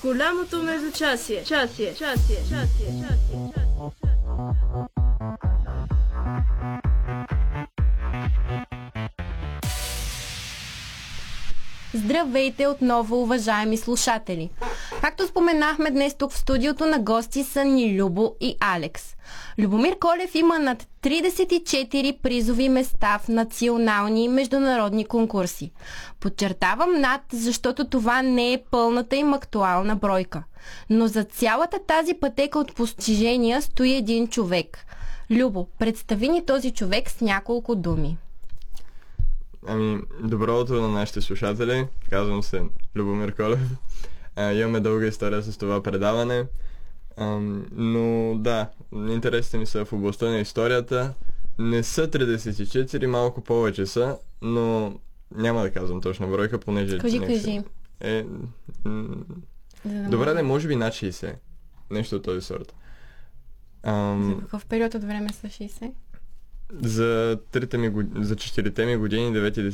Голямото междучасие. Часие. Здравейте отново, уважаеми слушатели! Както споменахме днес тук в студиото, на гости са ни Любо и Алекс. Любомир Колев има над 34 призови места в национални и международни конкурси. Подчертавам над, защото това не е пълната им актуална бройка. Но за цялата тази пътека от постижения стои един човек. Любо, представи ни този човек с няколко думи. Добро утро на нашите слушатели. Казвам се Любомир Колев. Имаме дълга история с това предаване. Но да, интересите ми са в областта на историята. Не са 34, малко повече са, но няма да казвам точна бройка, понеже... Кажи. Добре, да, може би над 60. Нещо от този сорт. За какъв период от време са 60? За 4-те ми години, 9,